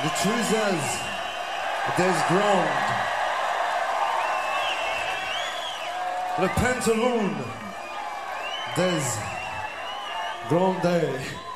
The truth is, there's ground. Le pantaloon, there's grande.